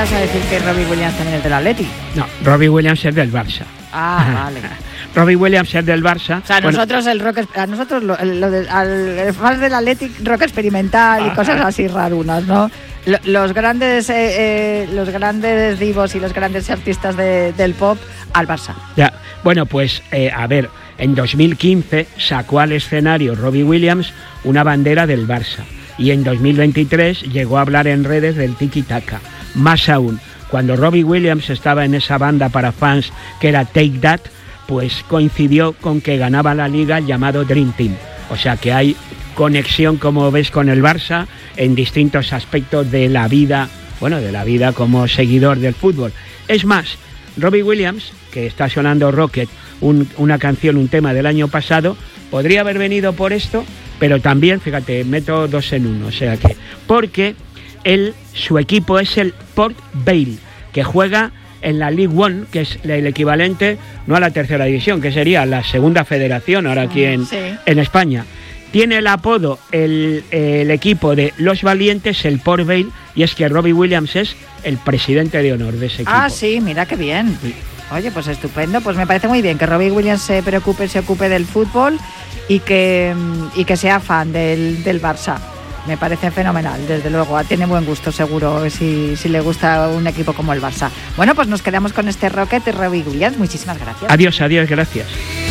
ibas a decir que Robbie Williams también es del Atleti. No, Robbie Williams es del Barça. Vale. Robbie Williams es del Barça. O sea, nosotros el rock, a nosotros al fan del Athletic, rock experimental y cosas así rarunas, ¿no? Los grandes divos y los grandes artistas del pop al Barça. Ya, bueno, pues a ver, en 2015 sacó al escenario Robbie Williams una bandera del Barça y en 2023 llegó a hablar en redes del tiki-taka. Más aún, cuando Robbie Williams estaba en esa banda para fans que era Take That, pues coincidió con que ganaba la liga llamado Dream Team. O sea que hay conexión, como ves, con el Barça en distintos aspectos de la vida, bueno, de la vida como seguidor del fútbol. Es más, Robbie Williams, que está sonando Rocket, una canción, un tema del año pasado, podría haber venido por esto, pero también, fíjate, meto dos en uno, o sea que, porque su equipo es el Port Vale, que juega en la League One, que es el equivalente, no a la tercera división, que sería la segunda federación ahora aquí en España. Tiene el apodo el equipo de Los Valientes, el Port Vale, y es que Robbie Williams es el presidente de honor de ese equipo. Ah, sí, mira qué bien. Sí. Oye, pues estupendo, pues me parece muy bien que Robbie Williams se ocupe del fútbol y que sea fan del Barça. Me parece fenomenal, desde luego. Tiene buen gusto, seguro, si le gusta un equipo como el Barça. Bueno, pues nos quedamos con este Rocket de Robbie Williams. Muchísimas gracias. Adiós, gracias.